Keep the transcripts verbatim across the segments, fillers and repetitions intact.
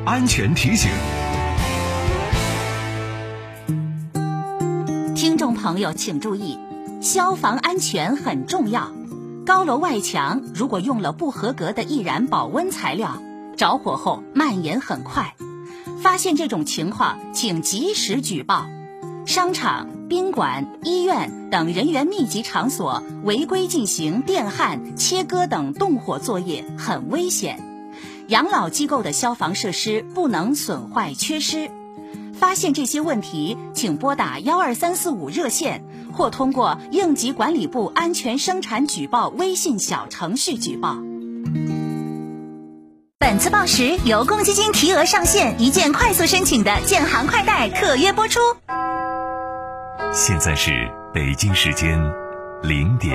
安全提醒。 听众朋友请注意，消防安全很重要。高楼外墙如果用了不合格的易燃保温材料，着火后蔓延很快。发现这种情况，请及时举报。商场、宾馆、医院等人员密集场所违规进行电焊、切割等动火作业很危险。养老机构的消防设施不能损坏缺失。发现这些问题，请拨打幺二三四五热线，或通过应急管理部安全生产举报微信小程序举报。本次报时由公积金提额上限一键快速申请的建行快贷特约播出。 现在是北京时间零点。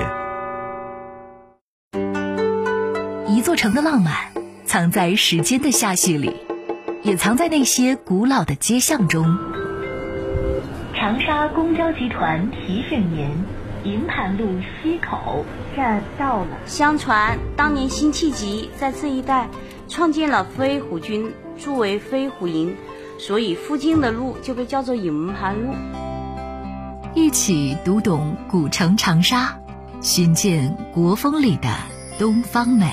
一座城的浪漫藏在时间的下序里，也藏在那些古老的街巷中。长沙公交集团提示您，营盘路西口站到了。 相传当年辛弃疾在这一带创建了飞虎军，筑为飞虎营，所以附近的路就被叫做营盘路。 一起读懂古城长沙，寻见国风里的东方美。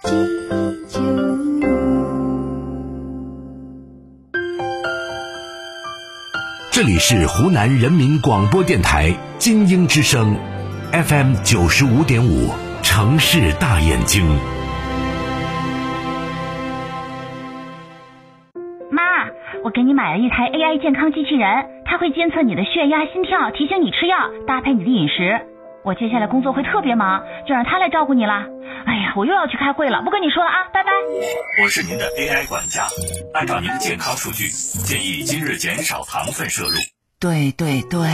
这里是湖南人民广播电台金鹰之声 F M 九十五点五，城市大眼睛。 妈，我给你买了一台 A I 健康机器人，它会监测你的血压、心跳，提醒你吃药，搭配你的饮食。我接下来工作会特别忙，就让它来照顾你啦。哎呀，我又要去开会了，不跟你说了啊，拜拜。 我是您的 A I 管家，按照您的健康数据，建议今日减少糖分摄入。 对对对。